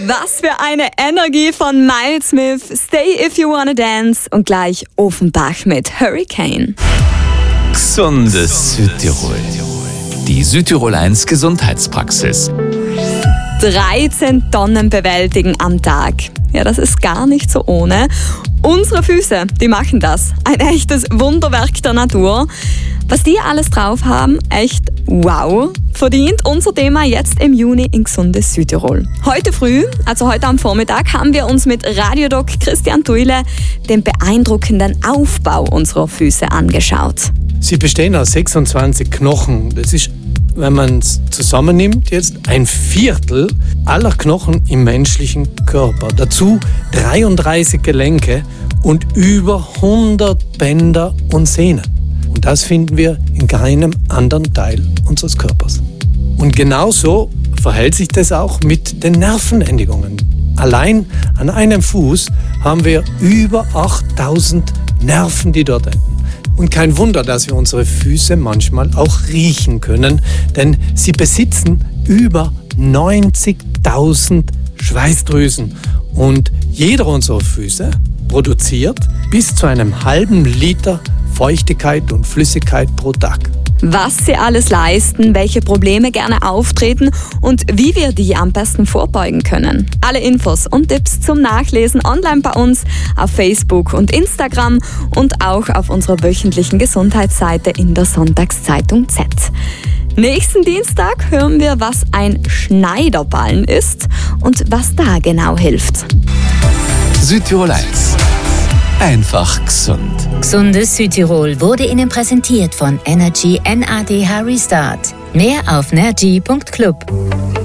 Was für eine Energie von Miles Smith, Stay If You Wanna Dance und gleich Offenbach mit Hurricane. Gesundes Südtirol. Die Südtirol 1 Gesundheitspraxis. 13 Tonnen bewältigen am Tag. Ja, das ist gar nicht so ohne. Unsere Füße, die machen das. Ein echtes Wunderwerk der Natur. Was die alles drauf haben, echt wow. Verdient unser Thema jetzt im Juni in Gesundes Südtirol. Heute früh, also heute am Vormittag, haben wir uns mit Radiodoc Christian Thuile den beeindruckenden Aufbau unserer Füße angeschaut. Sie bestehen aus 26 Knochen. Das ist, wenn man es zusammennimmt, jetzt ein Viertel aller Knochen im menschlichen Körper. Dazu 33 Gelenke und über 100 Bänder und Sehnen. Und das finden wir in keinem anderen Teil unseres Körpers. Und genauso verhält sich das auch mit den Nervenendigungen. Allein an einem Fuß haben wir über 8000 Nerven, die dort enden. Und kein Wunder, dass wir unsere Füße manchmal auch riechen können, denn sie besitzen über 90.000 Schweißdrüsen. Und jeder unserer Füße produziert bis zu einem halben Liter Feuchtigkeit und Flüssigkeit pro Tag. Was sie alles leisten, welche Probleme gerne auftreten und wie wir die am besten vorbeugen können. Alle Infos und Tipps zum Nachlesen online bei uns auf Facebook und Instagram und auch auf unserer wöchentlichen Gesundheitsseite in der Sonntagszeitung Z. Nächsten Dienstag hören wir, was ein Schneiderballen ist und was da genau hilft. Südtirol 1. Einfach gesund. Gesundes Südtirol wurde Ihnen präsentiert von Energy NADH Restart. Mehr auf nergy.club.